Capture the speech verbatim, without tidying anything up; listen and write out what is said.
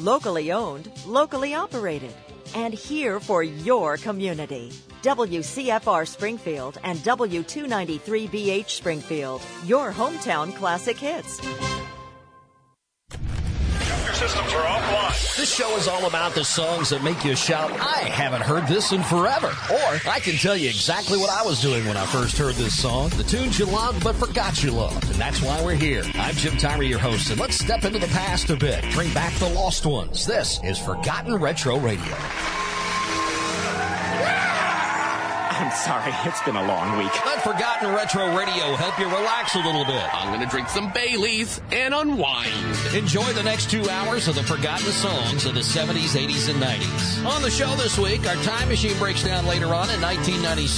Locally owned, locally operated, and here for your community. W C F R Springfield and W two ninety-three B H Springfield, your hometown classic hits. Your systems are offline. This show is all about the songs that make you shout, I haven't heard this in forever. Or I can tell you exactly what I was doing when I first heard this song. The tunes you loved but forgot you loved. And that's why we're here. I'm Jim Tyree, your host, and let's step into the past a bit. Bring back the lost ones. This is Forgotten Retro Radio. I'm sorry, it's been a long week. Let Forgotten Retro Radio help you relax a little bit. I'm going to drink some Baileys and unwind. Enjoy the next two hours of the forgotten songs of the seventies, eighties, and nineties. On the show this week, our time machine breaks down later on in nineteen ninety-six.